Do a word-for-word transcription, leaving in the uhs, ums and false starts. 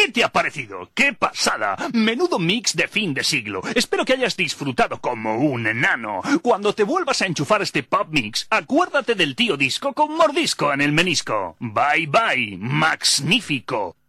¿Qué te ha parecido? ¡Qué pasada! Menudo mix de fin de siglo. Espero que hayas disfrutado como un enano. Cuando te vuelvas a enchufar este pop mix, acuérdate del tío disco con mordisco en el menisco. Bye bye, magnífico.